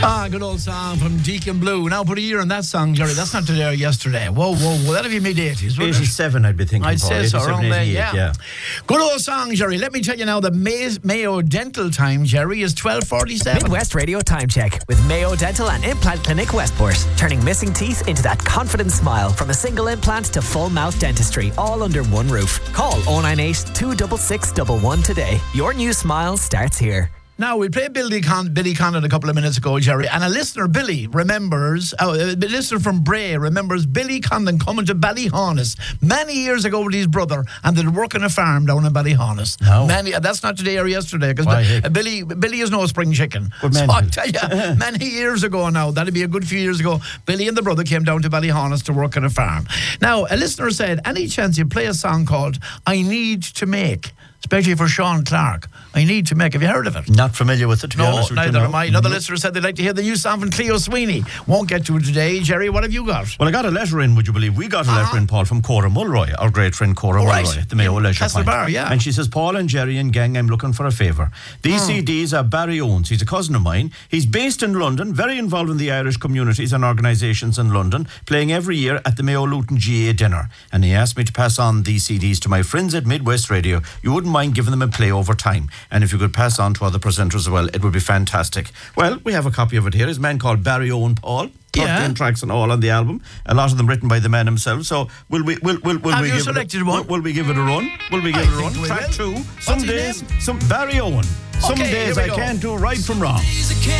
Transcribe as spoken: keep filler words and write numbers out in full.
Ah, good old song from Deacon Blue. Now put a year on that song, Jerry. That's not today or yesterday. Whoa, whoa, whoa. That'd be mid-eighties, wouldn't it? eighty-seven, I'd be thinking. I'd Paul. say so, around there, yeah. yeah. Good old song, Jerry. Let me tell you now, the May- Mayo Dental time, Jerry, is twelve forty-seven. Midwest Radio Time Check with Mayo Dental and Implant Clinic Westport. Turning missing teeth into that confident smile. From a single implant to full mouth dentistry, all under one roof. Call oh nine eight, two six six, one one today. Your new smile starts here. Now, we played Billy, Con- Billy Condon a couple of minutes ago, Jerry, and a listener, Billy, remembers, uh, a listener from Bray remembers Billy Condon coming to Ballyhaunis many years ago with his brother, and they'd work on a farm down in Ballyhaunis. No. Many, that's not today or yesterday, because Why, uh, Billy Billy is no spring chicken. Good So man. I tell you, many years ago now, that'd be a good few years ago, Billy and the brother came down to Ballyhaunis to work on a farm. Now, a listener said, any chance you play a song called I Need to Make, especially for Sean Clark? I Need to Make. Have you heard of it? Not familiar with it, to be No, honest with you. neither no. am I. Another No. listener said they'd like to hear the new song from Cleo Sweeney. Won't get to it today. Jerry, what have you got? Well, I got a letter in, would you believe? We got a letter Uh-huh. in, Paul, from Cora Mulroy, our great friend Cora Oh, right. Mulroy, at the Mayo In Leisure Point. Castlebar, yeah. And she says, Paul and Jerry and gang, I'm looking for a favour. These C Ds are Barry Owens. He's a cousin of mine. He's based in London, very involved in the Irish communities and organisations in London, playing every year at the Mayo Luton G A dinner. And he asked me to pass on these C Ds to my friends at Midwest Radio. You wouldn't mind giving them a play over time. And if you could pass on to other presenters as well, it would be fantastic. Well, we have a copy of it here. It's a man called Barry Owen Paul. thirteen Yeah. tracks and all on the album. A lot of them written by the man himself. So will we will will, will Have we you give selected it a, one? Will, will we give it a run? Will we give I it a think run? we Track will. two. Some What's his days, name? some Barry Owen. Some Okay, days here I we go. can't do right from wrong.